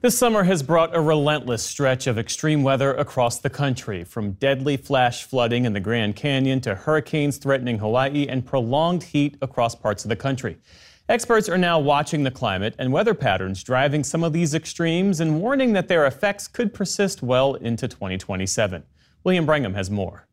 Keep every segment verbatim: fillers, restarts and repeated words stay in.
This summer has brought a relentless stretch of extreme weather across the country, from deadly flash flooding in the Grand Canyon to hurricanes threatening Hawaii and prolonged heat across parts of the country. Experts are now watching the climate and weather patterns driving some of these extremes and warning that their effects could persist well into twenty twenty-seven. William Brangham has more.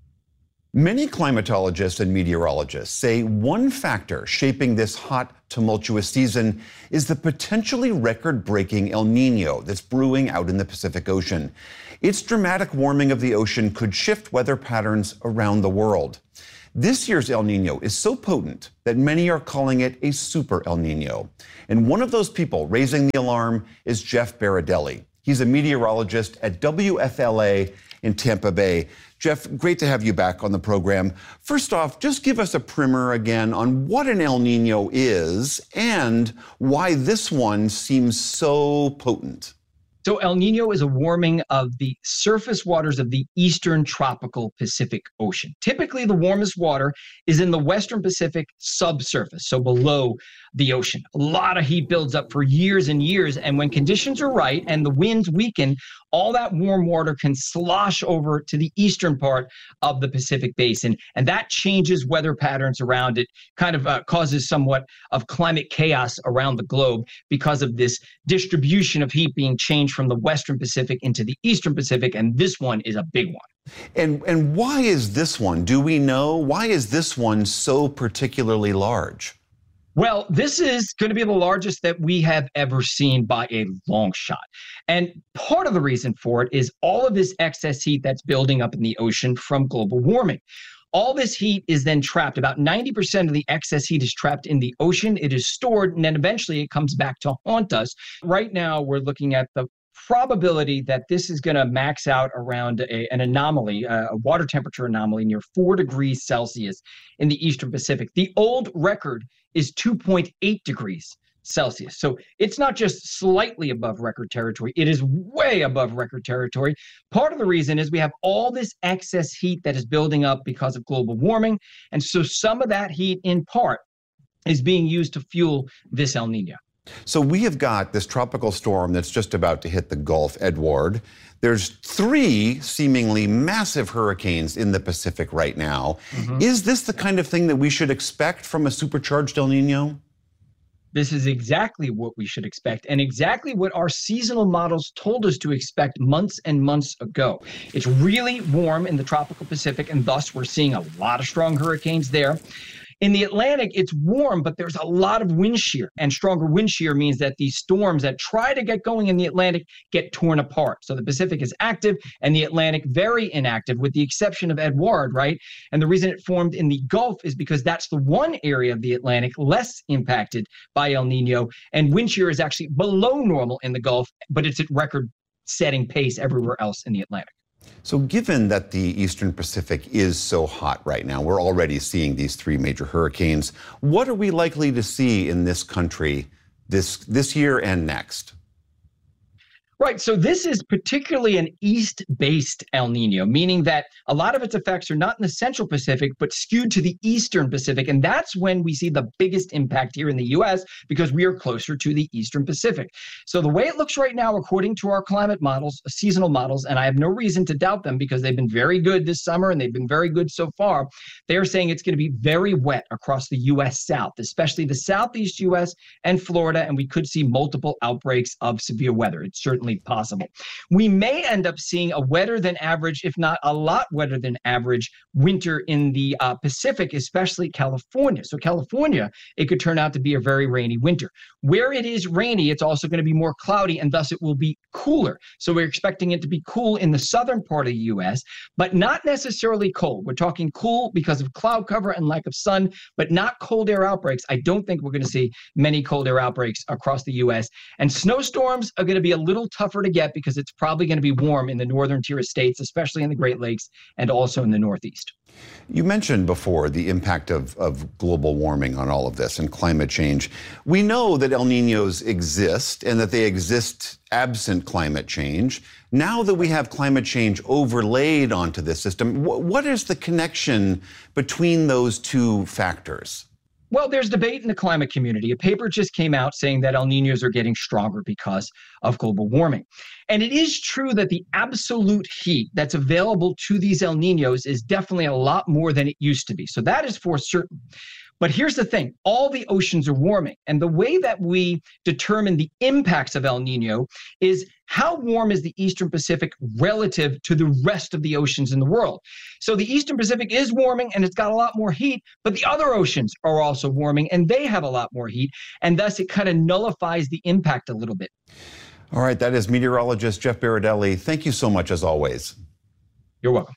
Many climatologists and meteorologists say one factor shaping this hot, tumultuous season is the potentially record-breaking El Niño that's brewing out in the Pacific Ocean. Its dramatic warming of the ocean could shift weather patterns around the world. This year's El Niño is so potent that many are calling it a super El Niño. And one of those people raising the alarm is Jeff Berardelli. He's a meteorologist at W F L A in Tampa Bay. Jeff, great to have you back on the program. First off, just give us a primer again on what an El Niño is and why this one seems so potent. So El Niño is a warming of the surface waters of the eastern tropical Pacific Ocean. Typically, the warmest water is in the western Pacific subsurface, so below the ocean. A lot of heat builds up for years and years, and when conditions are right and the winds weaken, all that warm water can slosh over to the eastern part of the Pacific Basin, and that changes weather patterns around it, kind of uh, causes somewhat of climate chaos around the globe because of this distribution of heat being changed from the western Pacific into the eastern Pacific, and this one is a big one. And, and why is this one? Do we know? Why is this one so particularly large? Well, this is going to be the largest that we have ever seen by a long shot. And part of the reason for it is all of this excess heat that's building up in the ocean from global warming. All this heat is then trapped. About ninety percent of the excess heat is trapped in the ocean. It is stored, and then eventually it comes back to haunt us. Right now, we're looking at the probability that this is going to max out around a, an anomaly, a water temperature anomaly near four degrees Celsius in the eastern Pacific. The old record is two point eight degrees Celsius. So it's not just slightly above record territory, it is way above record territory. Part of the reason is we have all this excess heat that is building up because of global warming. And so some of that heat, in part, is being used to fuel this El Niño. So we have got this tropical storm that's just about to hit the Gulf, Edward. There's three seemingly massive hurricanes in the Pacific right now. Mm-hmm. Is this the kind of thing that we should expect from a supercharged El Niño? This is exactly what we should expect, and exactly what our seasonal models told us to expect months and months ago. It's really warm in the tropical Pacific, and thus we're seeing a lot of strong hurricanes there. In the Atlantic, it's warm, but there's a lot of wind shear, and stronger wind shear means that these storms that try to get going in the Atlantic get torn apart. So the Pacific is active and the Atlantic very inactive, with the exception of Edward, right? And the reason it formed in the Gulf is because that's the one area of the Atlantic less impacted by El Niño, and wind shear is actually below normal in the Gulf, but it's at record-setting pace everywhere else in the Atlantic. So given that the Eastern Pacific is so hot right now, we're already seeing these three major hurricanes. What are we likely to see in this country this, this year and next? Right. So this is particularly an east-based El Niño, meaning that a lot of its effects are not in the Central Pacific, but skewed to the Eastern Pacific. And that's when we see the biggest impact here in the U S because we are closer to the Eastern Pacific. So the way it looks right now, according to our climate models, seasonal models, and I have no reason to doubt them because they've been very good this summer and they've been very good so far, they're saying it's going to be very wet across the U S South, especially the Southeast U S and Florida, and we could see multiple outbreaks of severe weather. It's certainly possible. We may end up seeing a wetter than average, if not a lot wetter than average, winter in the uh, Pacific, especially California. So California, it could turn out to be a very rainy winter. Where it is rainy, it's also going to be more cloudy, and thus it will be cooler. So we're expecting it to be cool in the southern part of the U S, but not necessarily cold. We're talking cool because of cloud cover and lack of sun, but not cold air outbreaks. I don't think we're going to see many cold air outbreaks across the U S. And snowstorms are going to be a little tougher to get because it's probably going to be warm in the northern tier of states, especially in the Great Lakes and also in the Northeast. You mentioned before the impact of, of global warming on all of this and climate change. We know that El Niños exist and that they exist absent climate change. Now that we have climate change overlaid onto this system, wh- what is the connection between those two factors? Well, there's debate in the climate community. A paper just came out saying that El Niños are getting stronger because of global warming. And it is true that the absolute heat that's available to these El Niños is definitely a lot more than it used to be. So that is for certain. But here's the thing, all the oceans are warming. And the way that we determine the impacts of El Nino is how warm is the Eastern Pacific relative to the rest of the oceans in the world. So the Eastern Pacific is warming and it's got a lot more heat, but the other oceans are also warming and they have a lot more heat. And thus it kind of nullifies the impact a little bit. All right, that is meteorologist Jeff Berardelli. Thank you so much as always. You're welcome.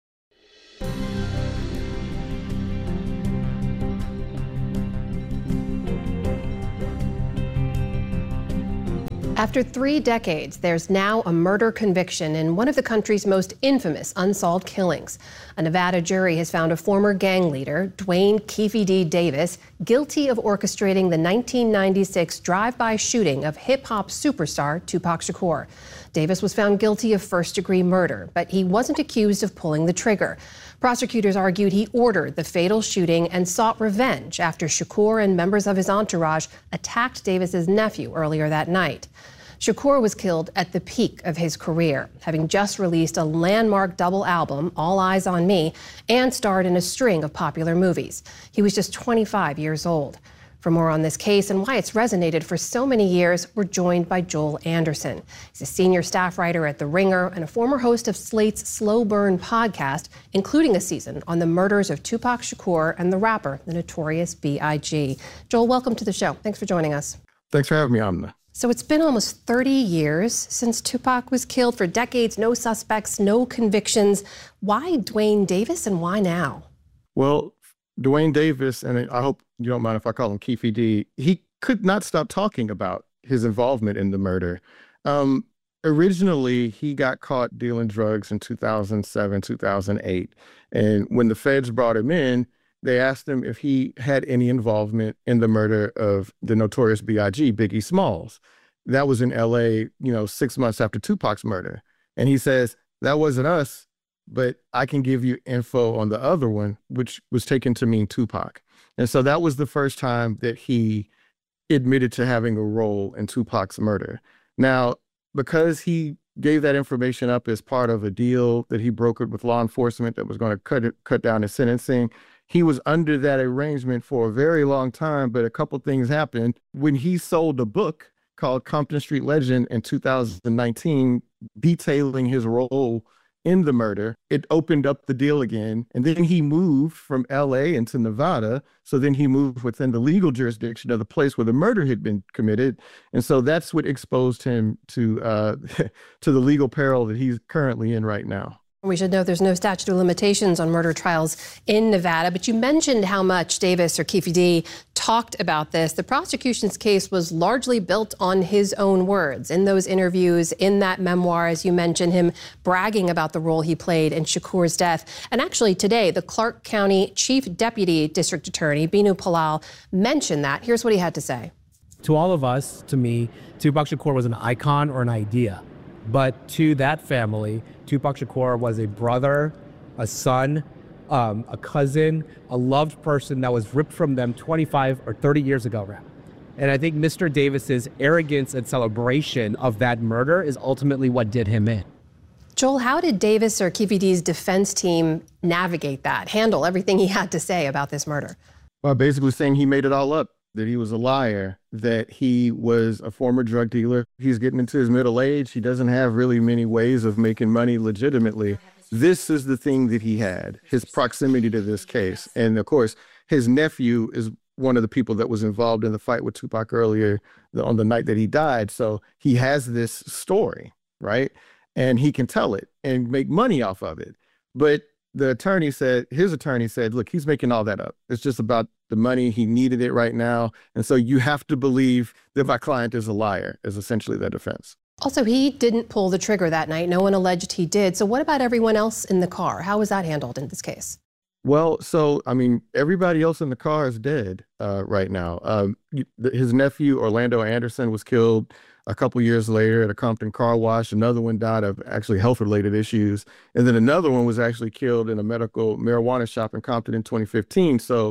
After three decades, there's now a murder conviction in one of the country's most infamous unsolved killings. A Nevada jury has found a former gang leader, Duane Keffe D. Davis, guilty of orchestrating the nineteen ninety-six drive-by shooting of hip-hop superstar Tupac Shakur. Davis was found guilty of first-degree murder, but he wasn't accused of pulling the trigger. Prosecutors argued he ordered the fatal shooting and sought revenge after Shakur and members of his entourage attacked Davis's nephew earlier that night. Shakur was killed at the peak of his career, having just released a landmark double album, All Eyes on Me, and starred in a string of popular movies. He was just twenty-five years old. For more on this case and why it's resonated for so many years, we're joined by Joel Anderson. He's a senior staff writer at The Ringer and a former host of Slate's Slow Burn podcast, including a season on the murders of Tupac Shakur and the rapper, the Notorious B I G Joel, welcome to the show. Thanks for joining us. Thanks for having me, Amna. So it's been almost thirty years since Tupac was killed. For decades, no suspects, no convictions. Why Duane Davis and why now? Well, Duane Davis, and I hope you don't mind if I call him Keffe D, he could not stop talking about his involvement in the murder. Um, originally, he got caught dealing drugs in two thousand seven, two thousand eight. And when the feds brought him in, they asked him if he had any involvement in the murder of the Notorious B I G, Biggie Smalls. That was in L A, you know, six months after Tupac's murder. And he says, that wasn't us, but I can give you info on the other one, which was taken to mean Tupac. And so that was the first time that he admitted to having a role in Tupac's murder. Now, because he gave that information up as part of a deal that he brokered with law enforcement that was going to cut it, cut down his sentencing, he was under that arrangement for a very long time, but a couple things happened. When he sold a book called Compton Street Legend in two thousand nineteen, detailing his role in the murder, it opened up the deal again. And then he moved from L A into Nevada. So then he moved within the legal jurisdiction of the place where the murder had been committed. And so that's what exposed him to uh, to the legal peril that he's currently in right now. We should note there's no statute of limitations on murder trials in Nevada, but you mentioned how much Davis or Keffe D talked about this. The prosecution's case was largely built on his own words. In those interviews, in that memoir, as you mentioned, him bragging about the role he played in Shakur's death. And actually today, the Clark County Chief Deputy District Attorney, Binu Palal, mentioned that. Here's what he had to say. To all of us, to me, Tupac Shakur was an icon or an idea. But to that family, Tupac Shakur was a brother, a son, um, a cousin, a loved person that was ripped from them twenty-five or thirty years ago, Rap. And I think Mister Davis's arrogance and celebration of that murder is ultimately what did him in. Joel, how did Davis or Keffe D's defense team navigate that, handle everything he had to say about this murder? Well, basically saying he made it all up, that he was a liar, that he was a former drug dealer. He's getting into his middle age. He doesn't have really many ways of making money legitimately. This is the thing that he had, his proximity to this case. And of course, his nephew is one of the people that was involved in the fight with Tupac earlier on the night that he died. So he has this story, right? And he can tell it and make money off of it. But the attorney said, his attorney said, look, he's making all that up. It's just about the money. He needed it right now. And so you have to believe that my client is a liar, is essentially their defense. Also, he didn't pull the trigger that night. No one alleged he did. So what about everyone else in the car? How was that handled in this case? Well, so, I mean, everybody else in the car is dead uh, right now. Um, his nephew, Orlando Anderson, was killed a couple years later at a Compton car wash. Another one died of actually health-related issues. And then another one was actually killed in a medical marijuana shop in Compton in twenty fifteen. So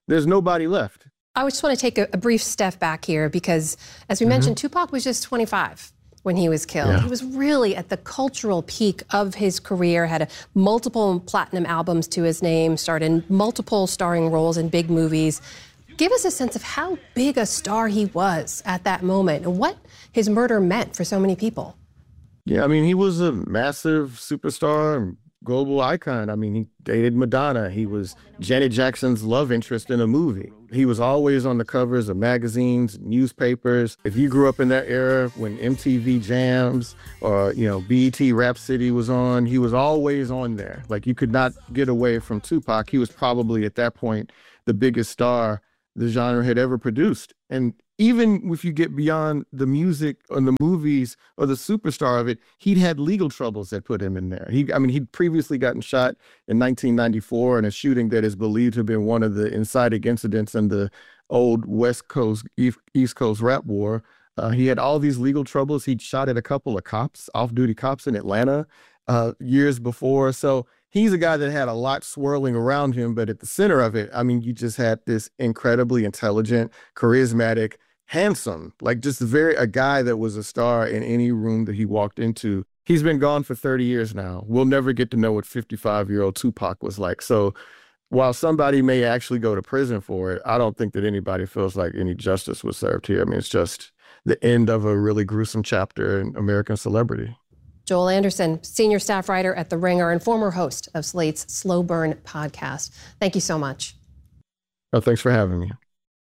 there's nobody left. I just want to take a, a brief step back here because, as we mm-hmm. mentioned, Tupac was just twenty-five when he was killed. Yeah. He was really at the cultural peak of his career, had a, multiple platinum albums to his name, starred in multiple starring roles in big movies. Give us a sense of how big a star he was at that moment and what his murder meant for so many people. Yeah, I mean, he was a massive superstar, global icon. I mean, he dated Madonna. He was Janet Jackson's love interest in a movie. He was always on the covers of magazines, newspapers. If you grew up in that era when M T V Jams or, you know, B E T Rap City was on, he was always on there. Like, you could not get away from Tupac. He was probably, at that point, the biggest star the genre had ever produced. And even if you get beyond the music or the movies or the superstar of it, he'd had legal troubles that put him in there. He, I mean, he'd previously gotten shot in nineteen ninety-four in a shooting that is believed to have been one of the inciting incidents in the old West Coast, East Coast rap war. Uh, he had all these legal troubles. He'd shot at a couple of cops, off-duty cops in Atlanta uh, years before. So he's a guy that had a lot swirling around him, but at the center of it, I mean, you just had this incredibly intelligent, charismatic, handsome, like just very a guy that was a star in any room that he walked into. He's been gone for thirty years now. We'll never get to know what fifty-five-year-old Tupac was like. So while somebody may actually go to prison for it, I don't think that anybody feels like any justice was served here. I mean, it's just the end of a really gruesome chapter in American celebrity. Joel Anderson, senior staff writer at The Ringer and former host of Slate's Slow Burn podcast. Thank you so much. Oh, thanks for having me.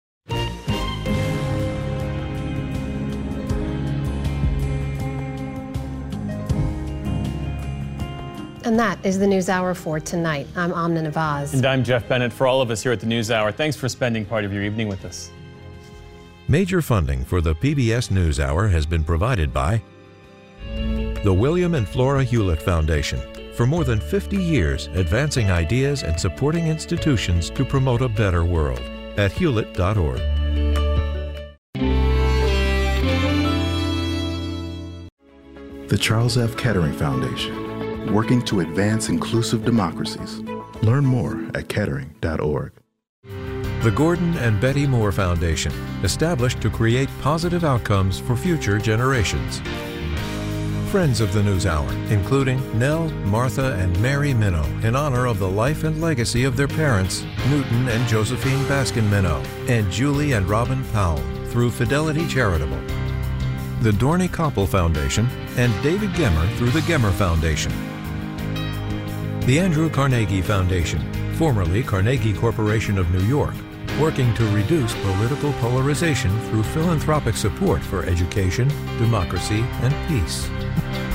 And that is the NewsHour for tonight. I'm Amna Nawaz. And I'm Jeff Bennett. For all of us here at the NewsHour, thanks for spending part of your evening with us. Major funding for the P B S NewsHour has been provided by the William and Flora Hewlett Foundation. For more than fifty years, advancing ideas and supporting institutions to promote a better world at hewlett dot org. The Charles F. Kettering Foundation, working to advance inclusive democracies. Learn more at kettering dot org. The Gordon and Betty Moore Foundation, established to create positive outcomes for future generations. Friends of the NewsHour, including Nell, Martha, and Mary Minow, in honor of the life and legacy of their parents, Newton and Josephine Baskin Minow, and Julie and Robin Powell, through Fidelity Charitable. The Dorney Koppel Foundation, and David Gemmer through the Gemmer Foundation. The Andrew Carnegie Foundation, formerly Carnegie Corporation of New York, working to reduce political polarization through philanthropic support for education, democracy, and peace.